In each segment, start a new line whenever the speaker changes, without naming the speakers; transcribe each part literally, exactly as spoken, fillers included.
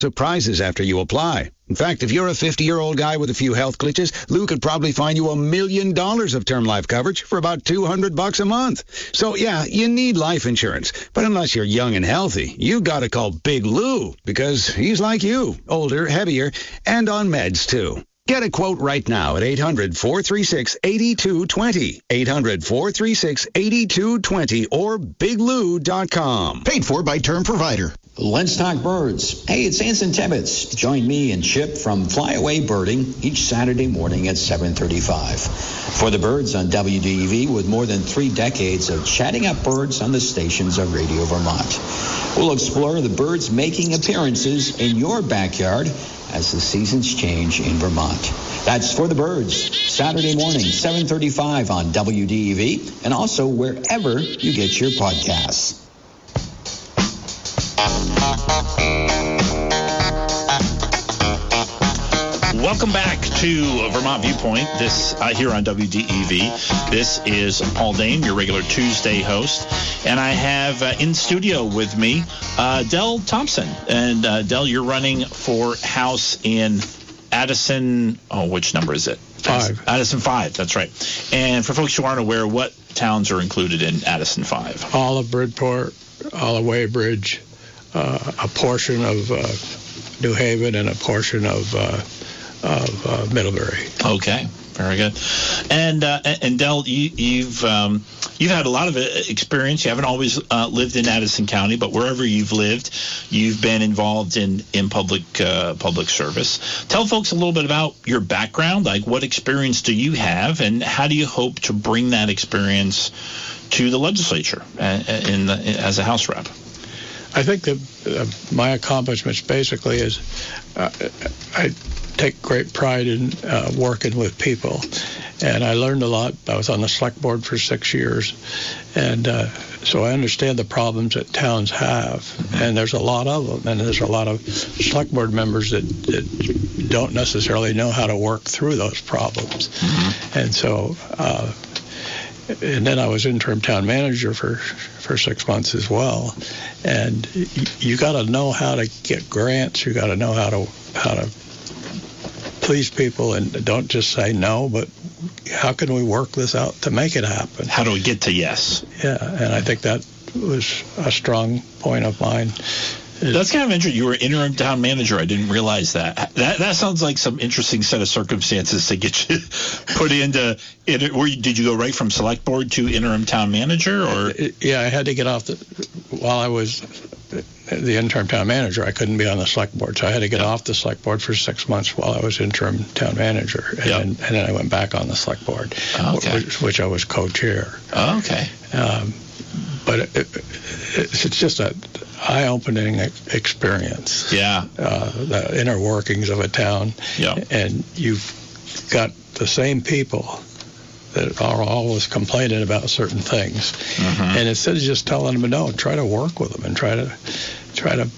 Surprises after you apply. In fact, if you're a fifty-year-old guy with a few health glitches, Lou could probably find you a million dollars of term life coverage for about two hundred bucks a month. So yeah, you need life insurance. But unless you're young and healthy, you gotta call Big Lou, because he's like you, older, heavier, and on meds too. Get a quote right now at eight hundred, four three six, eight two two zero, eight hundred, four three six, eight two two zero, or big lou dot com.
Paid for by Term Provider.
Let's talk birds. Hey, it's Anson Tebbets. Join me and Chip from Flyaway Birding each Saturday morning at seven thirty-five. For the birds on W D E V, with more than three decades of chatting up birds on the stations of Radio Vermont. We'll explore the birds making appearances in your backyard as the seasons change in Vermont. That's For the Birds, Saturday morning, seven thirty-five on W D E V, and also wherever you get your podcasts.
Welcome back to Vermont Viewpoint, this uh, here on W D E V. This is Paul Dane, your regular Tuesday host, and I have uh, in studio with me uh, Del Thompson. And uh, Del, you're running for House in Addison. Oh, which number is it?
Five.
Addison five, that's right. And for folks who aren't aware, what towns are included in Addison five?
All of Bridport, all of Weybridge, uh, a portion of uh, New Haven, and a portion of uh, of uh, Middlebury.
Okay, very good. And uh, and Del, you, you've um, you've had a lot of experience. You haven't always uh, lived in Addison County, but wherever you've lived, you've been involved in in public uh, public service. Tell folks a little bit about your background. Like, what experience do you have, and how do you hope to bring that experience to the legislature uh, in the, as a House rep?
I think that uh, my accomplishments basically is uh, I take great pride in uh, working with people, and I learned a lot. I was on the select board for six years, and uh, so I understand the problems that towns have, mm-hmm. and there's a lot of them, and there's a lot of select board members that, that don't necessarily know how to work through those problems, mm-hmm. and so uh, and then I was interim town manager for for six months as well, and you, you got to know how to get grants. You got to know how to how to please people, and don't just say no, but how can we work this out to make it happen?
How do we get to yes?
Yeah, and I think that was a strong point of mine.
That's kind of interesting. You were interim town manager. I didn't realize that. That that sounds like some interesting set of circumstances to get you put into. It, or did you go right from select board to interim town manager? Or
yeah, I had to get off the while I was the interim town manager. I couldn't be on the select board, so I had to get yep. off the select board for six months while I was interim town manager, and, yep. then, and then I went back on the select board, okay. which, which I was co-chair.
Oh, okay.
Um, but it, it, it's just a eye-opening experience.
Yeah.
Uh, the inner workings of a town.
Yeah.
And you've got the same people that are always complaining about certain things. Mm-hmm. And instead of just telling them no, try to work with them and try to try to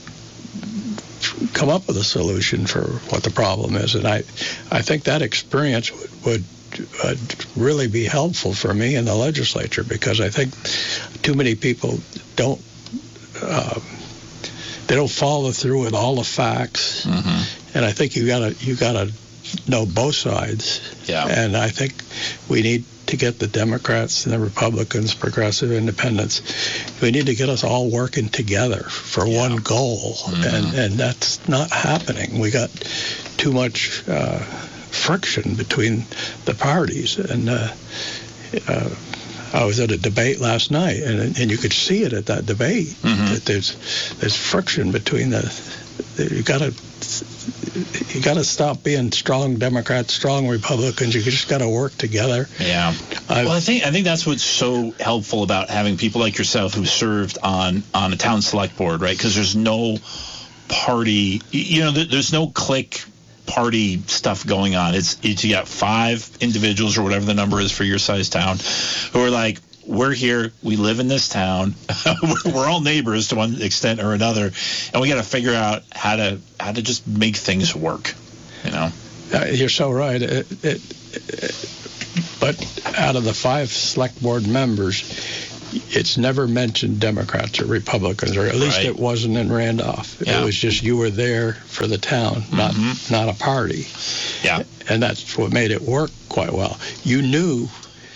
come up with a solution for what the problem is. And I, I think that experience would, would uh, really be helpful for me in the legislature, because I think too many people don't uh, they don't follow through with all the facts. Mm-hmm. And I think you gotta you gotta know both sides.
Yeah.
And I think we need to get the Democrats and the Republicans, progressive independents, we need to get us all working together for yeah. one goal. Mm-hmm. And, and that's not happening. We got too much uh, friction between the parties. And uh, uh, I was at a debate last night, and and you could see it at that debate, mm-hmm. that there's there's friction between the, the you got to you got to stop being strong Democrats, strong Republicans. You just got to work together.
Yeah.
I,
well, I think I think that's what's so helpful about having people like yourself who served on on a town select board, right? Because there's no party, you know, there's no clique party stuff going on. It's, it's you got five individuals or whatever the number is for your size town who are like, we're here, we live in this town, we're all neighbors to one extent or another, and we got to figure out how to how to just make things work, you know.
Uh, you're so right. It, it, it, but out of the five select board members, it's never mentioned Democrats or Republicans, or at least
Right.
it wasn't in Randolph.
Yeah.
It was just you were there for the town, not
Mm-hmm.
not a party.
Yeah.
And that's what made it work quite well. You knew,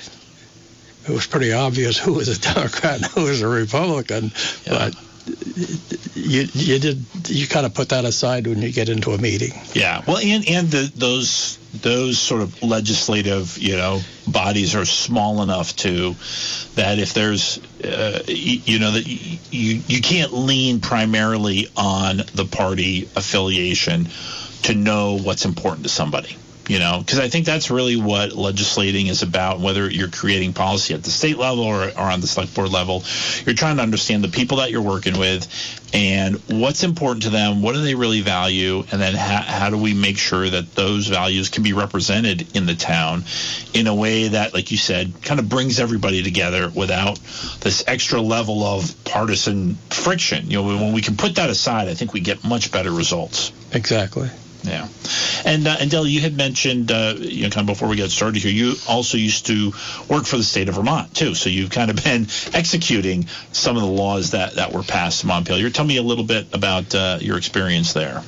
it was pretty obvious who was a Democrat and who was a Republican,
Yeah.
but you you did you kind of put that aside when you get into a meeting.
Yeah, well, and and the, those those sort of legislative, you know, bodies are small enough to that if there's, uh, you, you know, that you you can't lean primarily on the party affiliation to know what's important to somebody. You know, because I think that's really what legislating is about, whether you're creating policy at the state level or, or on the select board level. You're trying to understand the people that you're working with and what's important to them, what do they really value, and then how, how do we make sure that those values can be represented in the town in a way that, like you said, kind of brings everybody together without this extra level of partisan friction. You know, when we can put that aside, I think we get much better results.
Exactly.
Yeah. And, uh, and Del, you had mentioned, uh, you know, kind of before we got started here, you also used to work for the state of Vermont, too. So you've kind of been executing some of the laws that, that were passed in Montpelier. Tell me a little bit about uh, your experience there.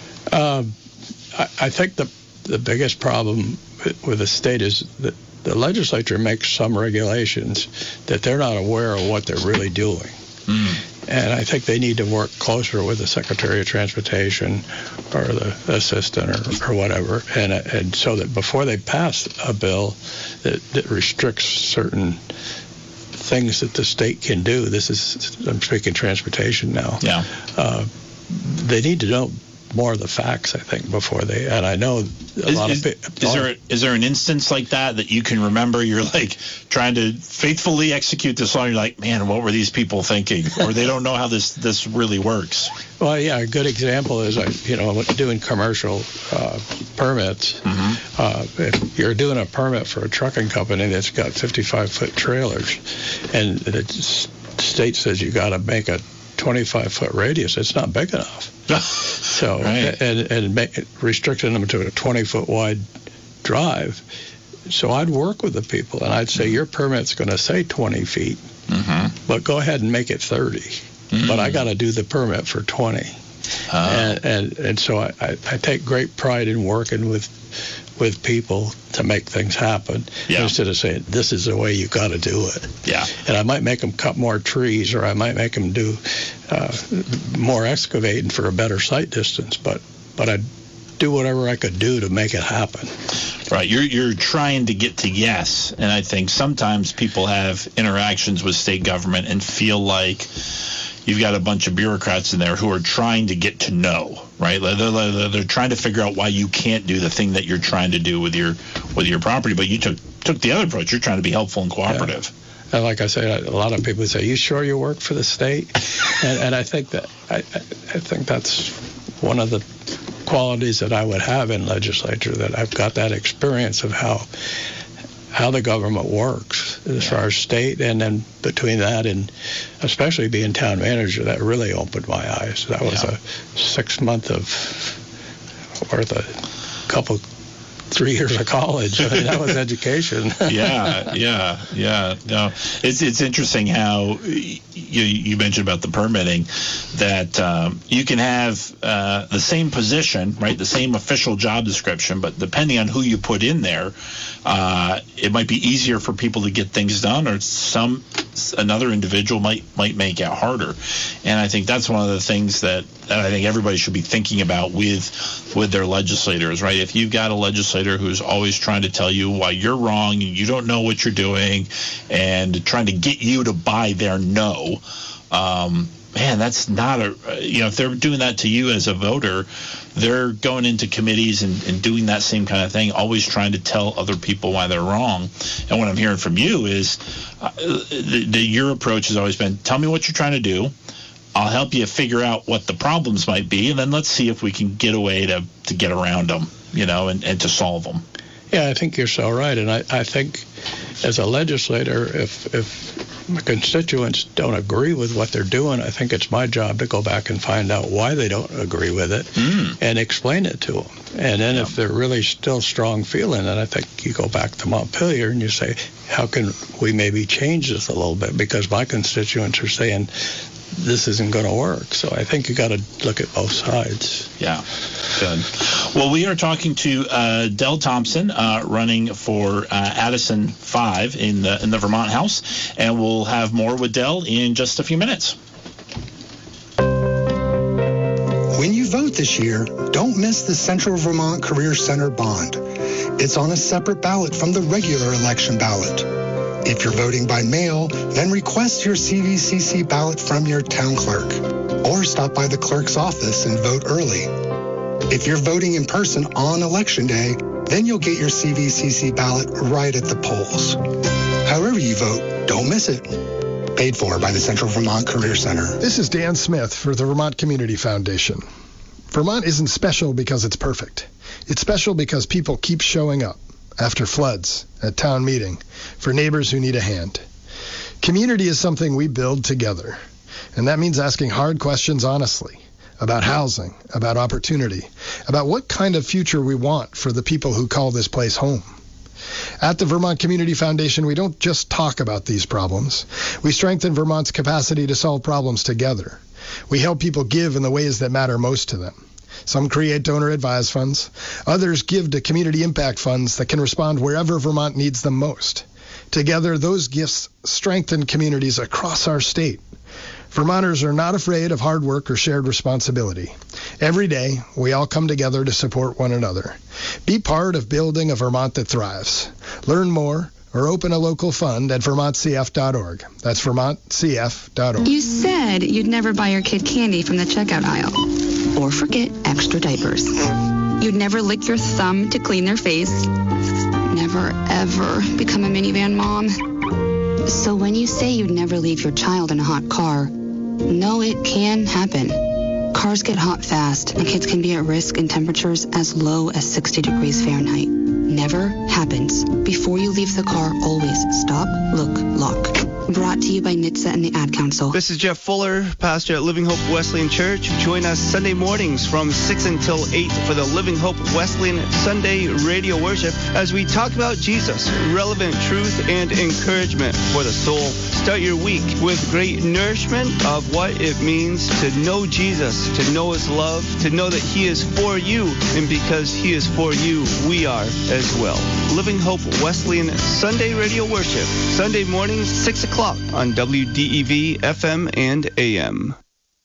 Uh, I, I think the the biggest problem with the state is that the legislature makes some regulations that they're not aware of what they're really doing.
Mm.
And I think they need to work closer with the Secretary of Transportation or the assistant or, or whatever, and and so that before they pass a bill that, that restricts certain things that the state can do, this is, I'm speaking transportation now,
Yeah.
uh, they need to know more of the facts, I think, before they, and I know a
Is,
lot
is,
of people.
is there is there an instance like that that you can remember? You're like trying to faithfully execute this law. You're like, man, what were these people thinking? Or they don't know how this this really works.
Well, yeah, a good example is, I, you know, doing commercial uh, permits.
Mm-hmm.
Uh, if you're doing a permit for a trucking company that's got fifty-five foot trailers, and the s- state says you got to make a twenty-five foot radius, it's not big enough. So,
Right.
and and make, restricting them to a twenty foot wide drive. So I'd work with the people, and I'd say your permit's going to say twenty feet,
Mm-hmm.
but go ahead and make it thirty.
Mm-hmm.
But I got to do the permit for twenty.
Uh,
And, and and so I, I, I take great pride in working with with people to make things happen,
Yeah.
instead of saying this is the way you got to do it.
yeah.
And I might make them cut more trees, or I might make them do uh, more excavating for a better sight distance. But but I'd do whatever I could do to make it happen.
Right, you're you're trying to get to yes, and I think sometimes people have interactions with state government and feel like you've got a bunch of bureaucrats in there who are trying to get to know, right? They're, they're, they're trying to figure out why you can't do the thing that you're trying to do with your with your property, but you took took the other approach. You're trying to be helpful and cooperative.
Yeah. And like I say, a lot of people say, "You sure you work for the state?" and, and I think that I, I think that's one of the qualities that I would have in legislature, that I've got that experience of how how the government works as far as state, and then between that and especially being town manager, that really opened my eyes. That was
Yeah.
a six month of worth a couple three years of college. I mean, that was education.
yeah, yeah, yeah. No, it's it's interesting how you you mentioned about the permitting, that um, you can have uh, the same position, right, the same official job description, but depending on who you put in there, uh, it might be easier for people to get things done, or some another individual might might make it harder. And I think that's one of the things that, that I think everybody should be thinking about with with their legislators, right? If you've got a legislator who's always trying to tell you why you're wrong and you don't know what you're doing, and trying to get you to buy their no, um, man, that's not a, you know, if they're doing that to you as a voter, they're going into committees and, and doing that same kind of thing, always trying to tell other people why they're wrong. And what I'm hearing from you is uh, the, the, your approach has always been, tell me what you're trying to do. I'll help you figure out what the problems might be, and then let's see if we can get a way to, to get around them, you know, and, and to solve them.
Yeah, I think you're so right. And I, I think as a legislator, if if my constituents don't agree with what they're doing, I think it's my job to go back and find out why they don't agree with it mm. and explain it to them. And then yeah. if they're really still strong feeling it, I think you go back to Montpelier and you say, how can we maybe change this a little bit? Because my constituents are saying this isn't going to work. So I think you got to look at both sides.
Yeah, good. Well, we are talking to uh, Del Thompson, uh, running for uh, Addison five in the in the Vermont House, and we'll have more with Del in just a few minutes.
When you vote this year, don't miss the Central Vermont Career Center bond. It's on a separate ballot from the regular election ballot. If you're voting by mail, then request your C V C C ballot from your town clerk, or stop by the clerk's office and vote early. If you're voting in person on Election Day, then you'll get your C V C C ballot right at the polls. However you vote, don't miss it. Paid for by the Central Vermont Career Center.
This is Dan Smith for the Vermont Community Foundation. Vermont isn't special because it's perfect. It's special because people keep showing up. After floods, at town meeting, for neighbors who need a hand. Community is something we build together, and that means asking hard questions honestly about housing, about opportunity, about what kind of future we want for the people who call this place home. At the Vermont Community Foundation, we don't just talk about these problems. We strengthen Vermont's capacity to solve problems together. We help people give in the ways that matter most to them. Some create donor-advised funds. Others give to community impact funds that can respond wherever Vermont needs them most. Together, those gifts strengthen communities across our state. Vermonters are not afraid of hard work or shared responsibility. Every day, we all come together to support one another. Be part of building a Vermont that thrives. Learn more or open a local fund at vermont c f dot org. That's vermont c f dot org.
You said you'd never buy your kid candy from the checkout aisle or forget extra diapers. You'd never lick your thumb to clean their face. Never, ever become a minivan mom. So when you say you'd never leave your child in a hot car, no, it can happen. Cars get hot fast, and kids can be at risk in temperatures as low as sixty degrees Fahrenheit. Never happens. Before you leave the car, always stop, look, lock. Brought to you by N H T S A and the Ad Council.
This is Jeff Fuller, pastor at Living Hope Wesleyan Church. Join us Sunday mornings from six until eight for the Living Hope Wesleyan Sunday radio worship as we talk about Jesus, relevant truth and encouragement for the soul. Start your week with great nourishment of what it means to know Jesus, to know his love, to know that he is for you, and because he is for you, we are as well. Living Hope Wesleyan Sunday radio worship, Sunday mornings, six o'clock on W D E V F M and A M.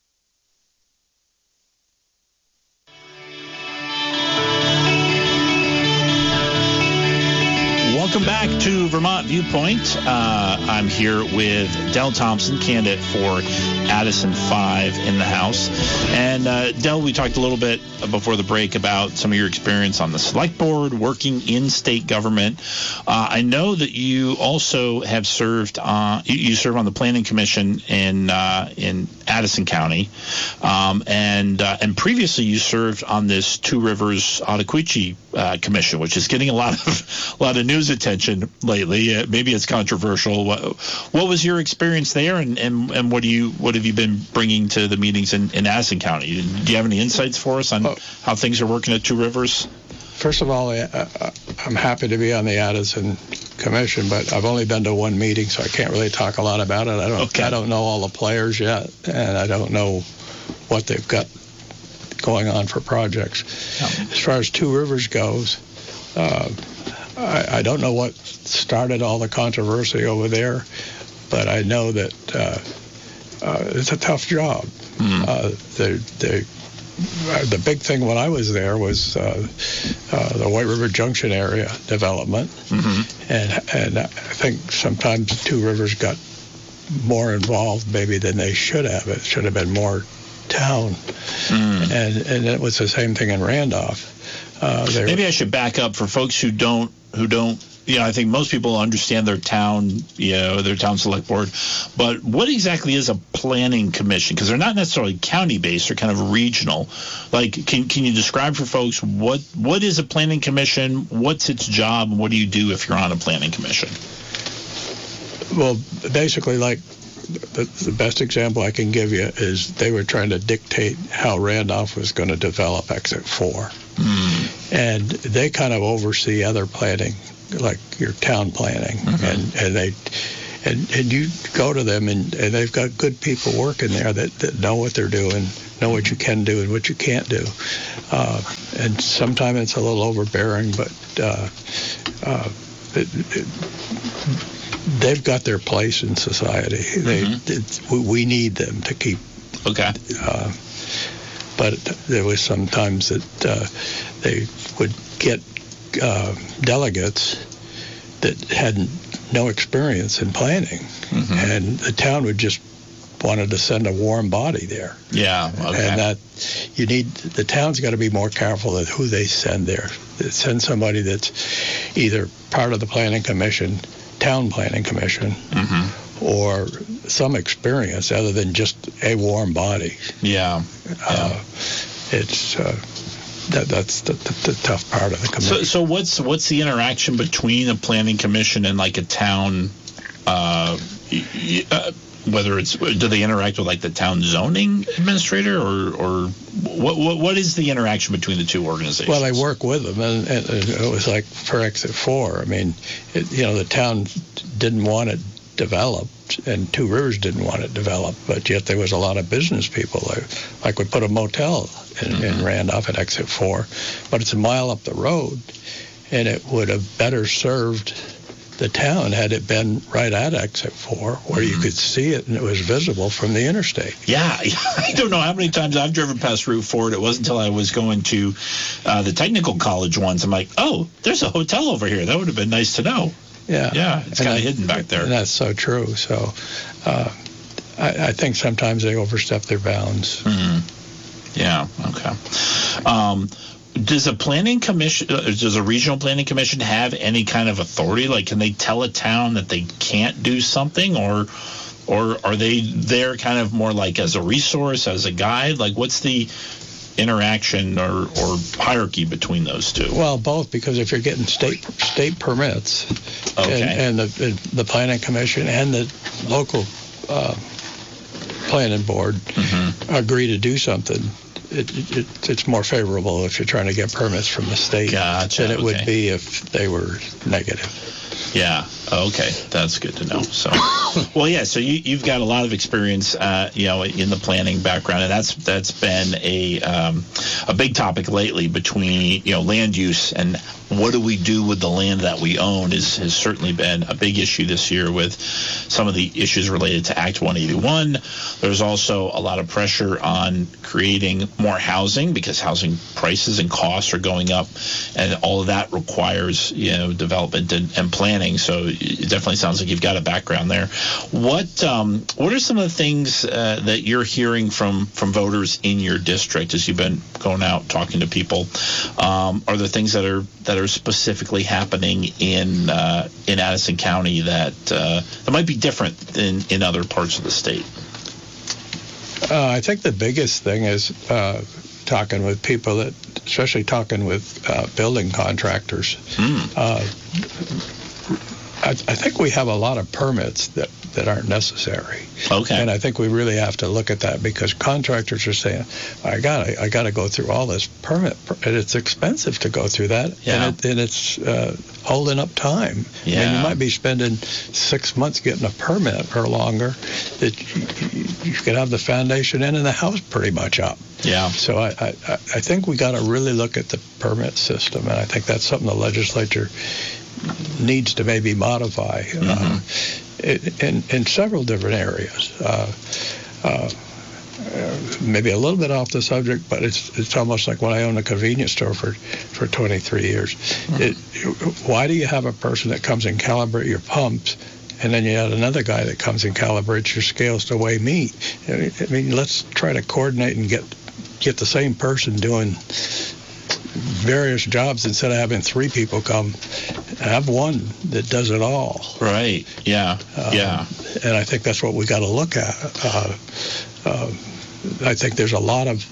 Welcome back to Vermont Viewpoint. Uh, I'm here with Del Thompson, candidate for Addison five in the House. And uh, Del, we talked a little bit before the break about some of your experience on the select board, working in state government. Uh, I know that you also have served on, you, you serve on the Planning Commission in uh, in Addison County, um, and uh, and previously you served on this Two Rivers Ottaquechee uh, Commission, which is getting a lot of a lot of news attention lately. Uh, maybe it's controversial. What, what was your experience there, and, and, and what do you what have you been bringing to the meetings in, in Addison County? Do you have any insights for us on oh. how things are working at Two Rivers?
First of all, I, I'm happy to be on the Addison Commission, but I've only been to one meeting, so I can't really talk a lot about it. I don't okay. I don't know all the players yet, and I don't know what they've got going on for projects. Yeah. As far as Two Rivers goes, uh, I, I don't know what started all the controversy over there, but I know that uh, uh, it's a tough job. Mm. Uh, they, they, uh, the big thing when I was there was uh, uh, the White River Junction area development, mm-hmm. and and I think sometimes Two Rivers got more involved maybe than they should have. It should have been more town, mm. and and it was the same thing in Randolph. Uh,
Maybe I should back up for folks who don't who don't you know, I think most people understand their town, you know, their town select board. But what exactly is a planning commission? Because they're not necessarily county-based; they're kind of regional. Like, can can you describe for folks what what is a planning commission? What's its job? And what do you do if you're on a planning commission?
Well, basically, like the, the best example I can give you is they were trying to dictate how Randolph was going to develop Exit four. Mm. And they kind of oversee other planning, like your town planning. Mm-hmm. And, and they and, and you go to them, and, and they've got good people working there that, that know what they're doing, know what you can do and what you can't do. Uh, and sometimes it's a little overbearing, but uh, uh, it, it, they've got their place in society. They, mm-hmm. it, we need them to keep.
Okay.
Uh, but there was sometimes that uh, they would get uh, delegates that had no experience in planning, mm-hmm. and the town would just wanted to send a warm body there.
Yeah. Okay.
And that you need the town's got to be more careful with who they send there. They send somebody that's either part of the planning commission, town planning commission, mm-hmm. or some experience other than just a warm body.
Yeah.
Uh, yeah. It's uh, that that's the, the, the tough part of the commission.
So, so what's what's the interaction between a planning commission and like a town? Uh, uh, whether it's do they interact with like the town zoning administrator, or or what what what is the interaction between the two organizations?
Well, I work with them, and, and it was like for Exit four. I mean, it, you know, the town didn't want it developed, and Two Rivers didn't want it developed, but yet there was a lot of business people there. Like we put a motel in, mm-hmm. in Randolph at Exit four, but it's a mile up the road, and it would have better served the town had it been right at Exit four, where mm-hmm. you could see it and it was visible from the interstate.
Yeah, I don't know how many times I've driven past Route four. It wasn't until I was going to uh, the technical college once. I'm like, oh, there's a hotel over here. That would have been nice to know.
Yeah,
yeah, it's kind of hidden back there.
And that's so true. So uh, I, I think sometimes they overstep their bounds.
Mm-hmm. Yeah, okay. Um, does a planning commission, uh, does a regional planning commission have any kind of authority? Like, can they tell a town that they can't do something, or or are they there kind of more like as a resource, as a guide? Like, what's the interaction or, or hierarchy between those two?
Well, both, because if you're getting state state permits,
okay.
and, and the the planning commission and the local uh, planning board mm-hmm. agree to do something, it, it, it's more favorable if you're trying to get permits from the state
gotcha,
than it
okay.
would be if they were negative.
Yeah. Okay. That's good to know. So, well, yeah. So you, you've got a lot of experience, uh, you know, in the planning background, and that's that's been a um, a big topic lately between you know land use and what do we do with the land that we own is has certainly been a big issue this year with some of the issues related to Act one eighty-one. There's also a lot of pressure on creating more housing because housing prices and costs are going up, and all of that requires you know development and, and planning. So it definitely sounds like you've got a background there. What um, what are some of the things uh, that you're hearing from, from voters in your district as you've been going out talking to people? Um, are there things that are that are specifically happening in uh, in Addison County that uh, that might be different than in other parts of the state?
Uh, I think the biggest thing is uh, talking with people that, especially talking with uh, building contractors. Mm. Uh, I, I think we have a lot of permits that, that aren't necessary.
Okay.
And I think we really have to look at that because contractors are saying, I got I got to go through all this permit, and it's expensive to go through that,
yeah.
and, it, and it's uh, holding up time.
Yeah.
I mean, you might be spending six months getting a permit or longer that you, you, you could have the foundation in and the house pretty much up.
Yeah.
So I, I, I think we got to really look at the permit system, and I think that's something the legislature needs to maybe modify mm-hmm. uh, in, in several different areas. Uh, uh, maybe a little bit off the subject, but it's it's almost like when I owned a convenience store for, for twenty-three years. Mm-hmm. It, why do you have a person that comes and calibrate your pumps, and then you have another guy that comes and calibrates your scales to weigh meat? I mean, let's try to coordinate and get get the same person doing various jobs instead of having three people come have one that does it all.
Right. Yeah. Um, yeah.
And I think that's what we got to look at. Uh, uh, I think there's a lot of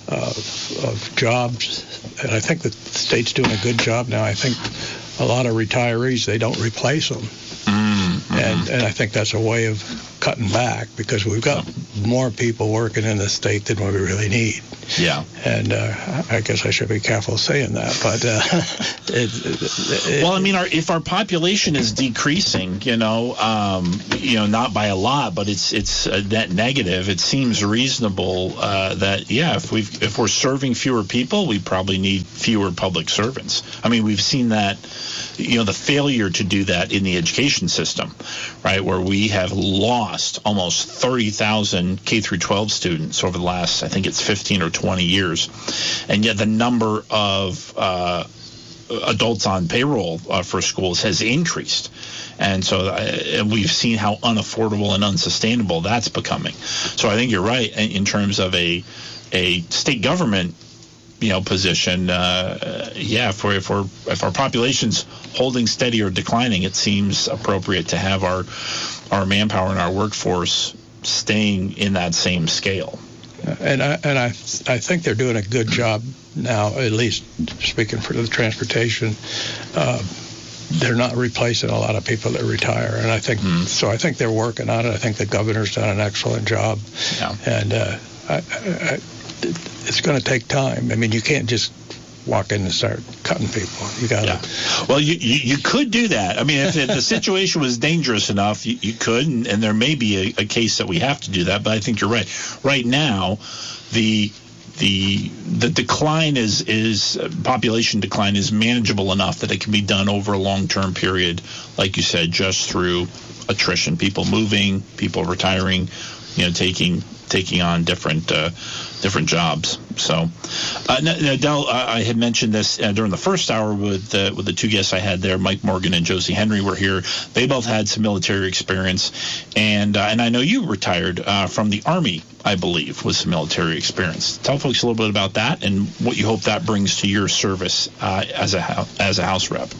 uh, of jobs, and I think the state's doing a good job now. I think a lot of retirees, they don't replace them. Mm-hmm. And and I think that's a way of cutting back, because we've got more people working in the state than we really need.
Yeah.
And uh, I guess I should be careful saying that, but uh, it, it,
well, I mean, our, if our population is decreasing, you know, um, you know, not by a lot, but it's it's a net negative, it seems reasonable uh, that yeah, if we if we're serving fewer people, we probably need fewer public servants. I mean, we've seen that, you know, the failure to do that in the education system, right, where we have lost almost thirty thousand K through twelve students over the last, I think it's fifteen or twenty years, and yet the number of uh, adults on payroll uh, for schools has increased. And so uh, we've seen how unaffordable and unsustainable that's becoming. So I think you're right in, in terms of a a state government, you know, position. Uh, yeah, if we're, if we're if our population's holding steady or declining, it seems appropriate to have our our manpower and our workforce staying in that same scale.
And I and I I think they're doing a good job now, at least speaking for the transportation. Uh, they're not replacing a lot of people that retire, and I think mm. so. I think they're working on it. I think the governor's done an excellent job,
yeah.
and uh, I, I, it's going to take time. I mean, you can't just walk in and start cutting people. You got to.
Yeah. Well, you, you you could do that. I mean, if the situation was dangerous enough, you, you could, and, and there may be a, a case that we have to do that. But I think you're right. Right now, the the the decline is is uh, population decline is manageable enough that it can be done over a long-term period, like you said, just through attrition, people moving, people retiring, you know, taking taking on different uh, different jobs. So, uh, now, Del, uh, I had mentioned this uh, during the first hour with uh, with the two guests I had there, Mike Morgan and Josie Henry were here. They both had some military experience, and uh, and I know you retired uh, from the Army, I believe, with some military experience. Tell folks a little bit about that and what you hope that brings to your service uh, as a as a House rep.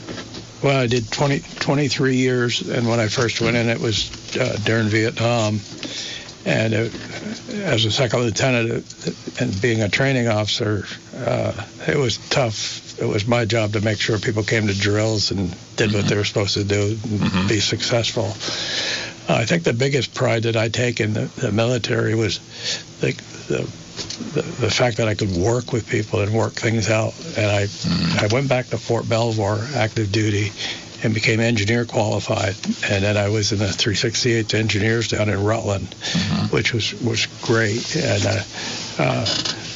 Well, I did twenty, twenty-three years, and when I first went in, it was uh, during Vietnam. And it, as a second lieutenant and being a training officer, uh, it was tough. It was my job to make sure people came to drills and did mm-hmm. what they were supposed to do and mm-hmm. be successful. Uh, I think the biggest pride that I take in the, the military was the, the the the fact that I could work with people and work things out. And I mm-hmm. I went back to Fort Belvoir, active duty, and became engineer qualified, and then I was in the three sixty-eighth Engineers down in Rutland, mm-hmm. which was was great. And uh, uh,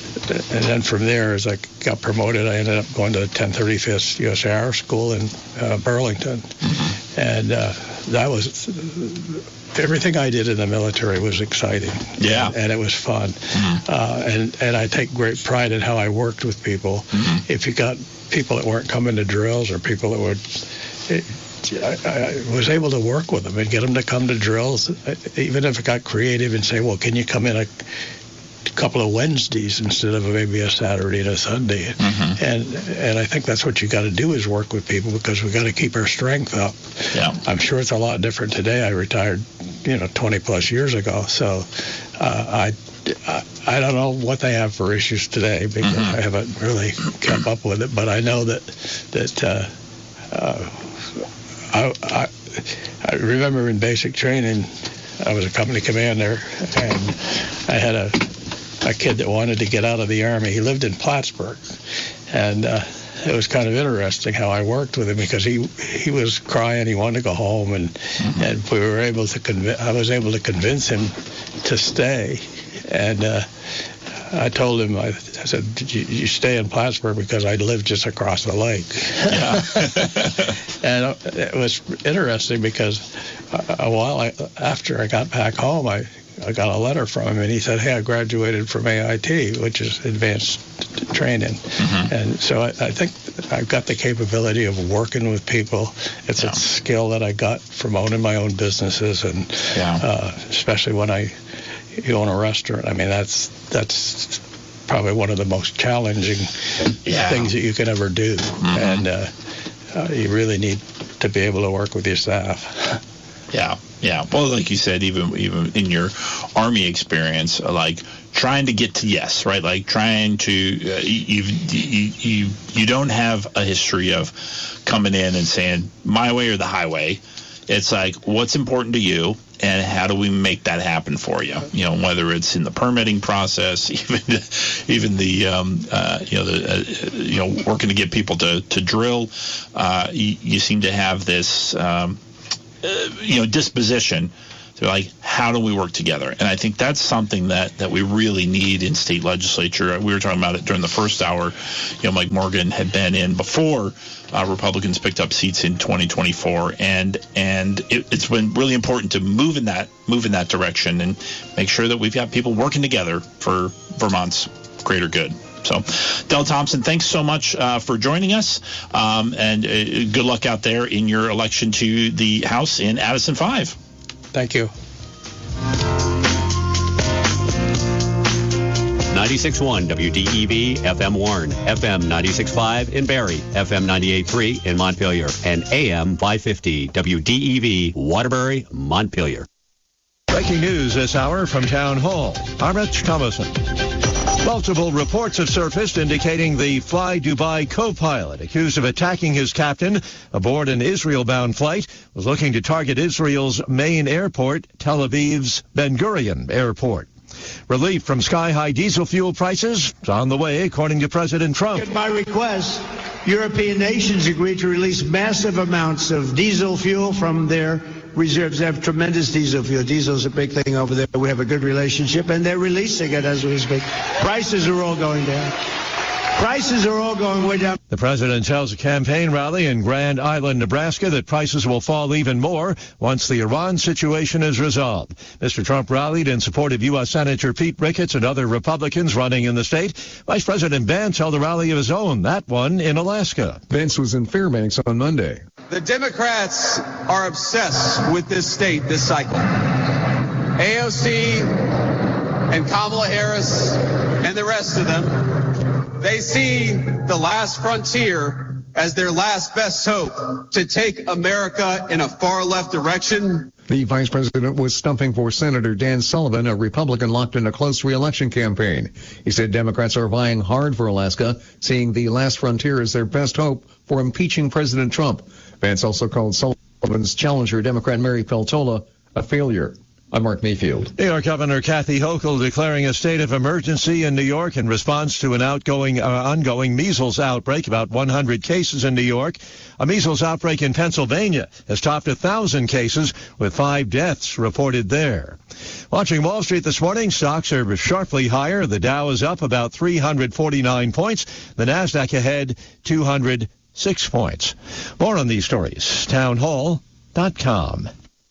and then from there, as I got promoted, I ended up going to the ten thirty-fifth U S Air School in uh, Burlington, mm-hmm. and uh, that was everything I did in the military was exciting.
Yeah,
and, and it was fun, mm-hmm. uh, and and I take great pride in how I worked with people. Mm-hmm. If you got people that weren't coming to drills or people that would It, I, I was able to work with them and get them to come to drills, even if it got creative and say, well, can you come in a couple of Wednesdays instead of maybe a Saturday and a Sunday? Mm-hmm. And and I think that's what you got to do is work with people, because we got to keep our strength up.
Yeah.
I'm sure it's a lot different today. I retired, you know, twenty plus years ago. So uh, I, I I don't know what they have for issues today, because mm-hmm. I haven't really kept up with it. But I know that that uh, uh, I, I, I remember in basic training, I was a company commander, and I had a, a kid that wanted to get out of the Army. He lived in Plattsburgh, and uh, it was kind of interesting how I worked with him, because he he was crying, he wanted to go home, and mm-hmm. and we were able to convince, I was able to convince him to stay, and uh, I told him, I, I said, Did you, you stay in Plattsburgh because I live just across the lake. Yeah. And it was interesting because a while I, after I got back home, I, I got a letter from him, and he said, hey, I graduated from A I T, which is advanced training. Mm-hmm. And so I, I think I've got the capability of working with people. It's yeah. a skill that I got from owning my own businesses, and yeah. uh, especially when I you own a restaurant. I mean, that's that's probably one of the most challenging yeah. things that you can ever do. Mm-hmm. And uh, uh, you really need to be able to work with your staff.
Yeah, yeah. Well, like you said, even even in your Army experience, like trying to get to yes, right? Like trying to uh, you you you you don't have a history of coming in and saying my way or the highway. It's like what's important to you, and how do we make that happen for you? You know, whether it's in the permitting process, even even the um, uh, you know the uh, you know working to get people to to drill. Uh, you, you seem to have this. Um, Uh, you know, disposition. They're like, how do we work together? And I think that's something that, that we really need in state legislature. We were talking about it during the first hour. You know, Mike Morgan had been in before uh, Republicans picked up seats in twenty twenty-four, and and it, it's been really important to move in that move in that direction and make sure that we've got people working together for Vermont's greater good. So, Del Thompson, thanks so much uh, for joining us, um, and uh, good luck out there in your election to the House in Addison five.
Thank you.
ninety-six point one W D E V F M Warren, F M ninety-six point five in Barrie, F M ninety-eight point three in Montpelier, and A M five fifty W D E V Waterbury, Montpelier.
Breaking news this hour from Town Hall. I'm Rich Thomason. Multiple reports have surfaced indicating the Fly Dubai co-pilot accused of attacking his captain aboard an Israel-bound flight was looking to target Israel's main airport, Tel Aviv's Ben Gurion Airport. Relief from sky-high diesel fuel prices is on the way, according to President Trump.
At my request, European nations agreed to release massive amounts of diesel fuel from their reserves. They have tremendous diesel fuel. Diesel's a big thing over there. We have a good relationship, and they're releasing it as we speak. Prices are all going down. Prices are all going way down.
The president tells a campaign rally in Grand Island, Nebraska, that prices will fall even more once the Iran situation is resolved. Mister Trump rallied in support of U S Senator Pete Ricketts and other Republicans running in the state. Vice President Vance held a rally of his own, that one in Alaska.
Vance was in Fairbanks on Monday.
The Democrats are obsessed with this state this cycle. A O C and Kamala Harris and the rest of them, they see the last frontier as their last best hope to take America in a far left direction.
The vice president was stumping for Senator Dan Sullivan, a Republican locked in a close re-election campaign. He said Democrats are vying hard for Alaska, seeing the last frontier as their best hope for impeaching President Trump. Vance also called Sullivan's challenger, Democrat Mary Peltola, a failure. I'm Mark Mayfield.
New York Governor Kathy Hochul declaring a state of emergency in New York in response to an outgoing, uh, ongoing measles outbreak, about one hundred cases in New York. A measles outbreak in Pennsylvania has topped one thousand cases, with five deaths reported there. Watching Wall Street this morning, stocks are sharply higher. The Dow is up about three hundred forty-nine points. The Nasdaq ahead two hundred six points. More on these stories, town hall dot com.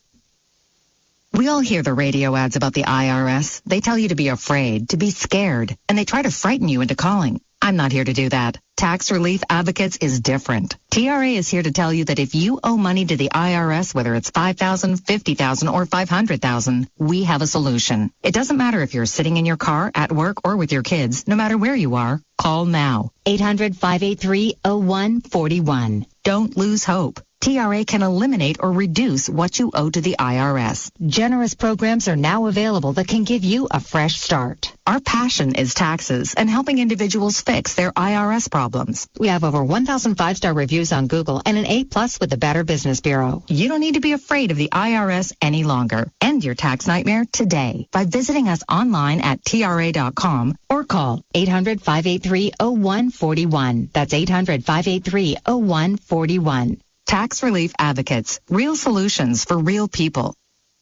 We all hear the radio ads about the I R S. They tell you to be afraid, to be scared, and they try to frighten you into calling. I'm not here to do that. Tax Relief Advocates is different. T R A is here to tell you that if you owe money to the I R S, whether it's five thousand dollars, fifty thousand dollars, or five hundred thousand dollars, we have a solution. It doesn't matter if you're sitting in your car, at work, or with your kids. No matter where you are, call now. eight hundred, five eight three, oh one four one. Don't lose hope. T R A can eliminate or reduce what you owe to the I R S. Generous programs are now available that can give you a fresh start. Our passion is taxes and helping individuals fix their I R S problems. We have over one thousand five-star reviews on Google and an A plus with the Better Business Bureau. You don't need to be afraid of the I R S any longer. End your tax nightmare today by visiting us online at T R A dot com or call eight hundred, five eight three, oh one four one. That's eight hundred, five eight three, oh one four one. Tax Relief Advocates, real solutions for real people.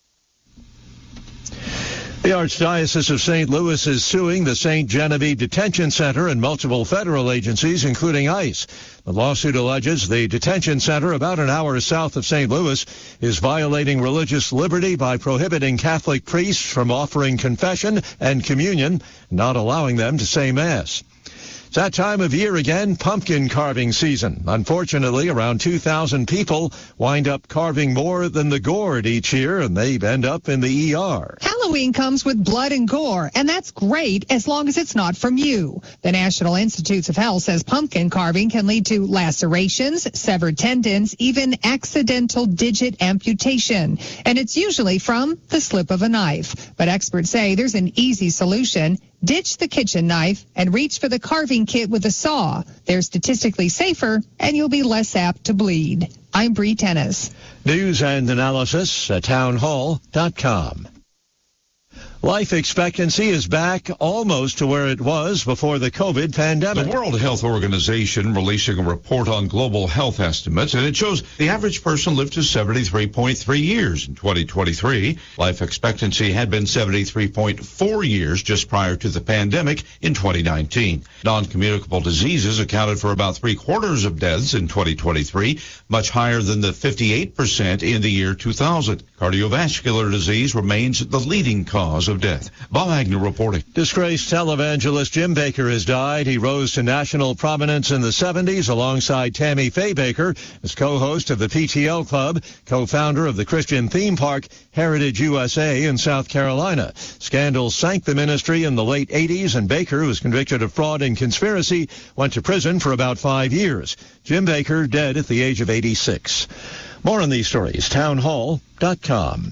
The Archdiocese of Saint Louis is suing the Saint Genevieve Detention Center and multiple federal agencies, including ICE. The lawsuit alleges the detention center, about an hour south of Saint Louis, is violating religious liberty by prohibiting Catholic priests from offering confession and communion, not allowing them to say Mass. It's that time of year again, pumpkin carving season. Unfortunately, around two thousand people wind up carving more than the gourd each year, and they end up in the E R.
Halloween comes with blood and gore, and that's great as long as it's not from you. The National Institutes of Health says pumpkin carving can lead to lacerations, severed tendons, even accidental digit amputation. And it's usually from the slip of a knife. But experts say there's an easy solution. Ditch the kitchen knife and reach for the carving kit with a saw. They're statistically safer, and you'll be less apt to bleed. I'm Bree Tennis.
News and analysis at town hall dot com. Life expectancy is back almost to where it was before the COVID pandemic.
The World Health Organization releasing a report on global health estimates, and it shows the average person lived to seventy-three point three years in twenty twenty-three. Life expectancy had been seventy-three point four years just prior to the pandemic in twenty nineteen. Non-communicable diseases accounted for about three quarters of deaths in twenty twenty-three, much higher than the fifty-eight percent in the year two thousand. Cardiovascular disease remains the leading cause of death. Bob Agnew reporting.
Disgraced televangelist Jim Bakker has died. He rose to national prominence in the seventies alongside Tammy Faye Bakker as co-host of the P T L Club, co-founder of the Christian theme park Heritage U S A in South Carolina. Scandal sank the ministry in the late eighties, and Bakker, who was convicted of fraud and conspiracy, went to prison for about five years. Jim Bakker dead at the age of eighty-six. More on these stories, town hall dot com.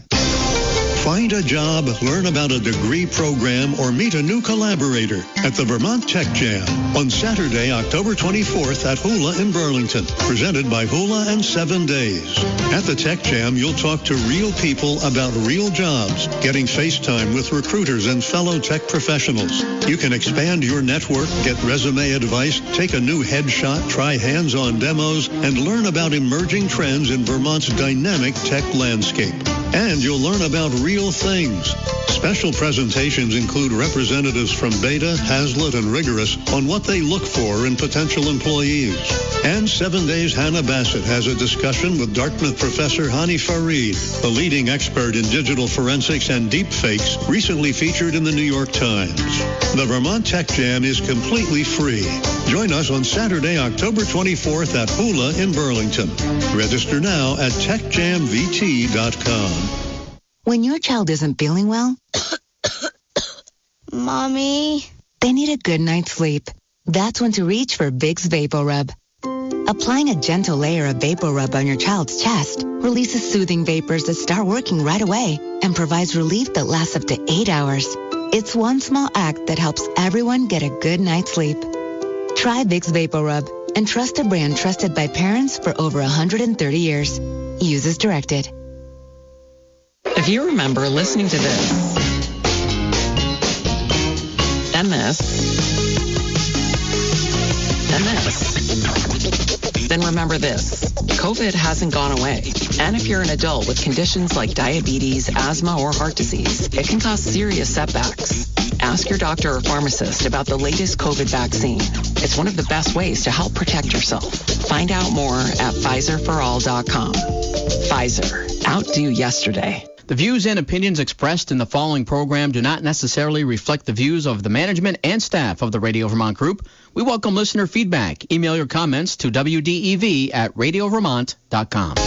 Find a job, learn about a degree program, or meet a new collaborator at the Vermont Tech Jam on Saturday, October twenty-fourth at Hula in Burlington, presented by Hula and Seven Days. At the Tech Jam, you'll talk to real people about real jobs, getting FaceTime with recruiters and fellow tech professionals. You can expand your network, get resume advice, take a new headshot, try hands-on demos, and learn about emerging trends in Vermont's dynamic tech landscape. And you'll learn about real things. Special presentations include representatives from Beta, Hazlitt, and Rigorous on what they look for in potential employees. And Seven Days Hannah Bassett has a discussion with Dartmouth professor Hani Farid, the leading expert in digital forensics and deep fakes, recently featured in the New York Times. The Vermont Tech Jam is completely free. Join us on Saturday, October twenty-fourth at Hula in Burlington. Register now at tech jam v t dot com.
When your child isn't feeling well,
Mommy,
they need a good night's sleep. That's when to reach for Vicks VapoRub. Applying a gentle layer of VapoRub on your child's chest releases soothing vapors that start working right away and provides relief that lasts up to eight hours. It's one small act that helps everyone get a good night's sleep. Try Vicks VapoRub and trust a brand trusted by parents for over one hundred thirty years. Use as directed.
If you remember listening to this, and this, and this, then remember this. COVID hasn't gone away. And if you're an adult with conditions like diabetes, asthma, or heart disease, it can cause serious setbacks. Ask your doctor or pharmacist about the latest COVID vaccine. It's one of the best ways to help protect yourself. Find out more at Pfizer for all dot com. Pfizer. Outdo yesterday.
The views and opinions expressed in the following program do not necessarily reflect the views of the management and staff of the Radio Vermont Group. We welcome listener feedback. Email your comments to W D E V at radio vermont dot com.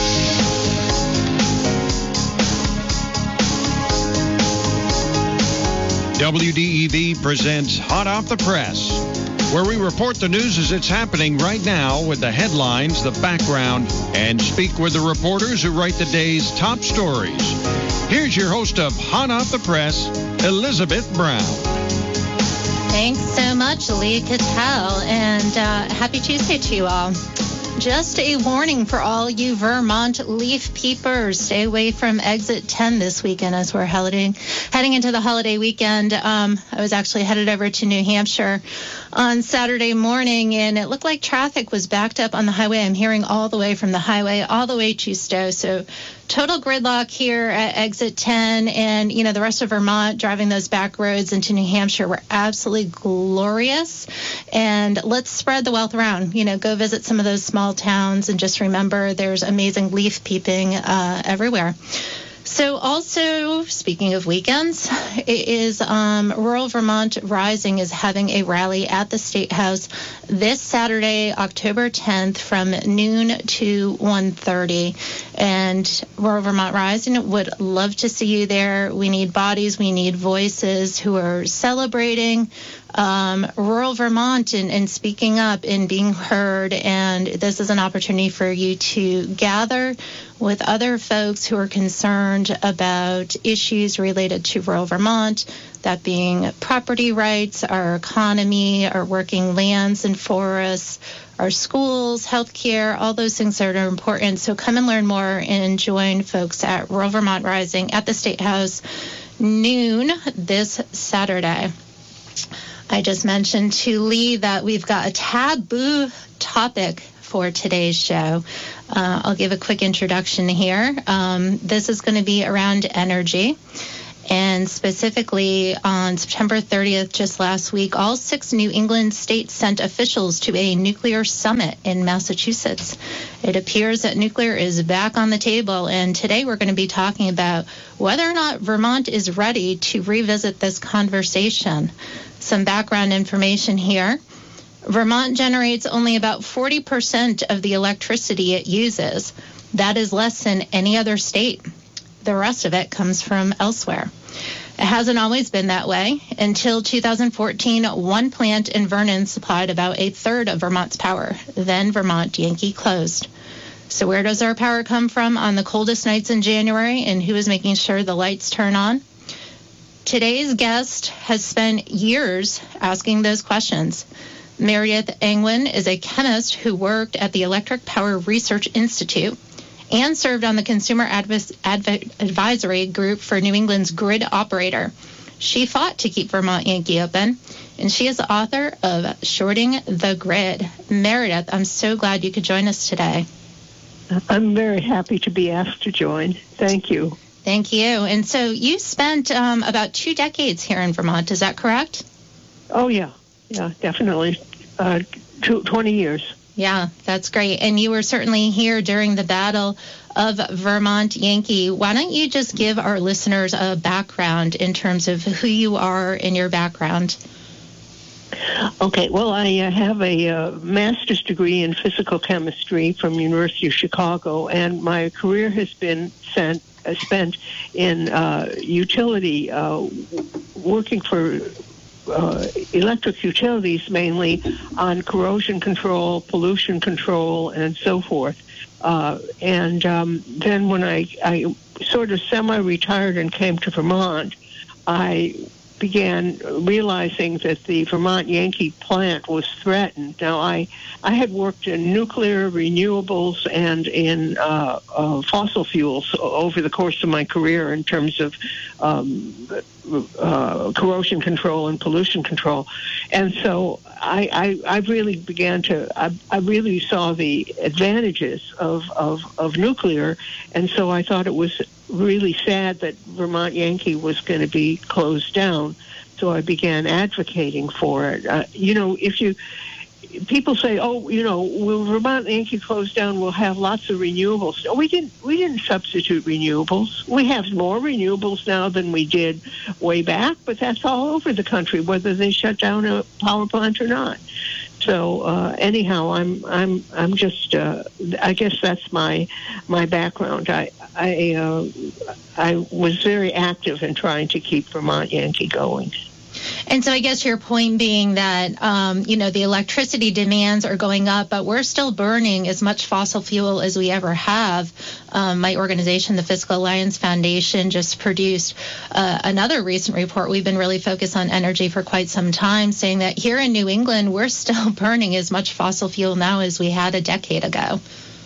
W D E V presents Hot Off the Press, where we report the news as it's happening right now with the headlines, the background, and speak with the reporters who write the day's top stories. Here's your host of Hot Off the Press, Elizabeth Brown.
Thanks so much, Leah Cattell, and uh, happy Tuesday to you all. Just a warning for all you Vermont leaf peepers. Stay away from exit ten this weekend as we're heading, heading into the holiday weekend. Um, I was actually headed over to New Hampshire on Saturday morning, and it looked like traffic was backed up on the highway. I'm hearing all the way from the highway all the way to Stowe. So total gridlock here at exit ten, and, you know, the rest of Vermont driving those back roads into New Hampshire were absolutely glorious. And let's spread the wealth around. You know, go visit some of those small towns and just remember there's amazing leaf peeping uh, everywhere. So also, speaking of weekends, it is um, Rural Vermont Rising is having a rally at the State House this Saturday, October tenth, from noon to one thirty. And Rural Vermont Rising would love to see you there. We need bodies, we need voices who are celebrating um, rural Vermont and, and speaking up and being heard. And this is an opportunity for you to gather with other folks who are concerned about issues related to rural Vermont, that being property rights, our economy, our working lands and forests, our schools, healthcare, all those things that are important. So come and learn more and join folks at Rural Vermont Rising at the State House, noon this Saturday. I just mentioned to Lee that we've got a taboo topic for today's show. Uh, I'll give a quick introduction here. Um, this is going to be around energy. And specifically on September thirtieth, just last week, all six New England states sent officials to a nuclear summit in Massachusetts. It appears that nuclear is back on the table, and today we're going to be talking about whether or not Vermont is ready to revisit this conversation. Some background information here. Vermont generates only about forty percent of the electricity it uses. That is less than any other state. The rest of it comes from elsewhere. It hasn't always been that way. Until two thousand fourteen, one plant in Vernon supplied about a third of Vermont's power. Then Vermont Yankee closed. So where does our power come from on the coldest nights in January, and who is making sure the lights turn on? Today's guest has spent years asking those questions. Meredith Angwin is a chemist who worked at the Electric Power Research Institute and served on the Consumer Advis- Adv- Advisory Group for New England's grid operator. She fought to keep Vermont Yankee open, and she is the author of Shorting the Grid. Meredith, I'm so glad you could join us today.
I'm very happy to be asked to join. Thank you.
Thank you. And so you spent um, about two decades here in Vermont, is that correct?
Oh, yeah. Yeah, definitely. Uh, two, twenty years.
Yeah, that's great. And you were certainly here during the Battle of Vermont Yankee. Why don't you just give our listeners a background in terms of who you are and your background?
Okay, well, I uh, have a uh, master's degree in physical chemistry from University of Chicago, and my career has been sent, uh, spent in uh, utility, uh, working for Uh, electric utilities, mainly on corrosion control, pollution control, and so forth. Uh, and um, then when I, I sort of semi-retired and came to Vermont, I began realizing that the Vermont Yankee plant was threatened. Now, I, I had worked in nuclear, renewables, and in uh, uh, fossil fuels over the course of my career in terms of um, uh, corrosion control and pollution control. And so I, I, I really began to, I, I really saw the advantages of, of, of nuclear, and so I thought it was really sad that Vermont Yankee was going to be closed down. So I began advocating for it. Uh, you know, if you people say, "Oh, you know, will Vermont Yankee close down? We'll have lots of renewables." No, we didn't. We didn't substitute renewables. We have more renewables now than we did way back, but that's all over the country, whether they shut down a power plant or not. So uh, anyhow, I'm I'm I'm just uh, I guess that's my my background. I I uh, I was very active in trying to keep Vermont Yankee going.
And so I guess your point being that, um, you know, the electricity demands are going up, but we're still burning as much fossil fuel as we ever have. Um, my organization, the Fiscal Alliance Foundation, just produced uh, another recent report. We've been really focused on energy for quite some time, saying that here in New England, we're still burning as much fossil fuel now as we had a decade ago.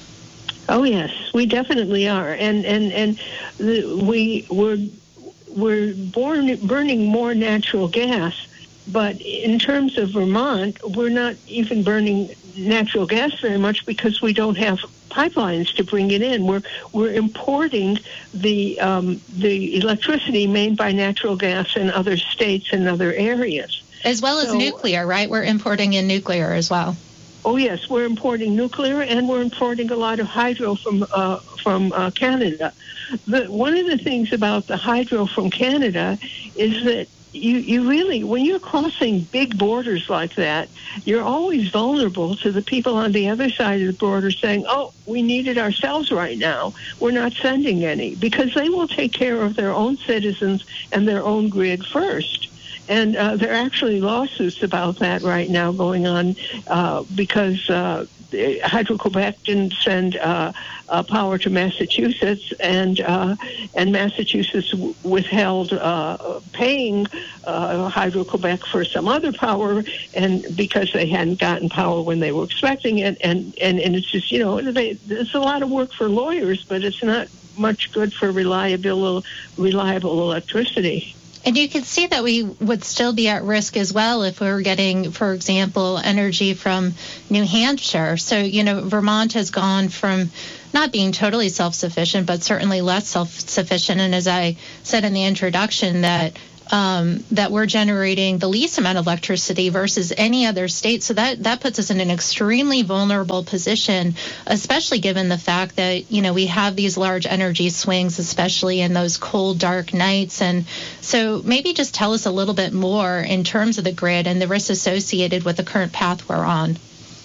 Oh, yes, we definitely are. And, and, and the, we were... We're born, burning more natural gas, but in terms of Vermont, we're not even burning natural gas very much because we don't have pipelines to bring it in. We're we're importing the um, the electricity made by natural gas in other states and other areas,
as well as
so,
nuclear. Right? We're importing in nuclear as well.
Oh yes, we're importing nuclear, and we're importing a lot of hydro from uh, from uh, Canada. The, one of the things about the hydro from Canada is that you, you really, when you're crossing big borders like that, you're always vulnerable to the people on the other side of the border saying, oh, we need it ourselves right now. We're not sending any, because they will take care of their own citizens and their own grid first. And uh, there are actually lawsuits about that right now going on uh, because uh, Hydro-Quebec didn't send uh, uh, power to Massachusetts, and uh, and Massachusetts w- withheld uh, paying uh, Hydro-Quebec for some other power, and because they hadn't gotten power when they were expecting it, and, and, and it's just, you know, they, it's a lot of work for lawyers, but it's not much good for reliable reliable electricity.
And you can see that we would still be at risk as well if we were getting, for example, energy from New Hampshire. So, you know, Vermont has gone from not being totally self-sufficient, but certainly less self-sufficient. And as I said in the introduction, that um, that we're generating the least amount of electricity versus any other state. So that, that puts us in an extremely vulnerable position, especially given the fact that, you know, we have these large energy swings, especially in those cold, dark nights. And so maybe just tell us a little bit more in terms of the grid and the risks associated with the current path we're on.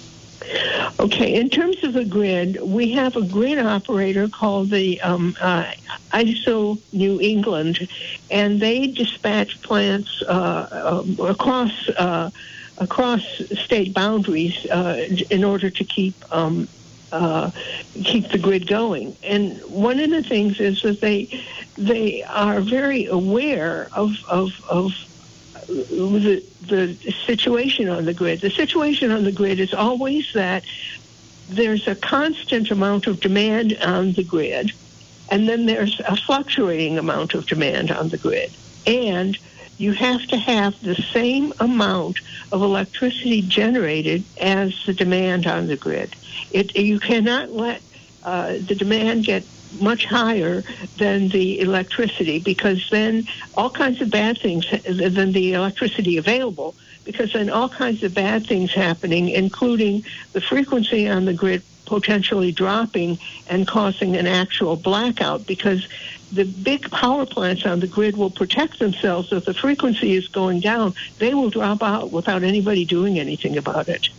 Okay, in terms of the grid, we have a grid operator called the um, uh, I S O New England, and they dispatch plants uh, uh, across uh, across state boundaries uh, in order to keep um, uh, keep the grid going. And one of the things is that they they are very aware of of, of the the situation on the grid. The situation on the grid is always that there's a constant amount of demand on the grid, and then there's a fluctuating amount of demand on the grid. And you have to have the same amount of electricity generated as the demand on the grid. It, you cannot let uh, the demand get much higher than the electricity, because then all kinds of bad things, than the electricity available, because then all kinds of bad things happening, including the frequency on the grid potentially dropping and causing an actual blackout, because the big power plants on the grid will protect themselves. If the frequency is going down, they will drop out without anybody doing anything about it.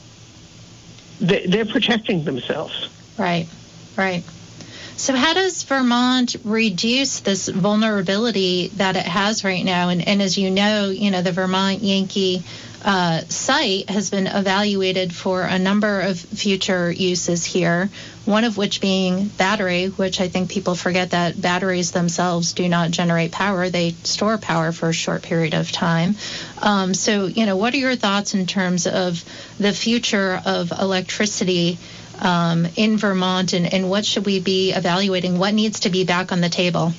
They're protecting themselves.
Right, right. So how does Vermont reduce this vulnerability that it has right now? And, and as you know, you know, the Vermont Yankee uh, site has been evaluated for a number of future uses here, one of which being battery, which I think people forget that batteries themselves do not generate power. They store power for a short period of time. Um, so, you know, what are your thoughts in terms of the future of electricity Um, in Vermont, and, and what should we be evaluating? What needs to be back on the table?